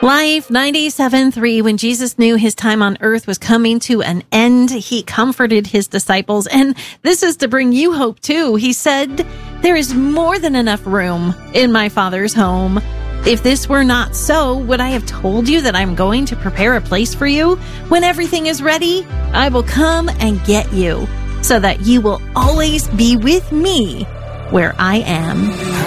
Life 97:3, when Jesus knew his time on earth was coming to an end, he comforted his disciples. And this is to bring you hope too. He said, "There is more than enough room in my Father's home. If this were not so, would I have told you that I'm going to prepare a place for you? When everything is ready, I will come and get you, so that you will always be with me where I am."